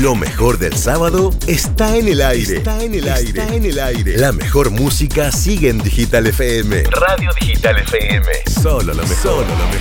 Lo mejor del sábado está en el aire. Está en el aire. La mejor música sigue en Digital FM. Radio Digital FM. Solo lo mejor.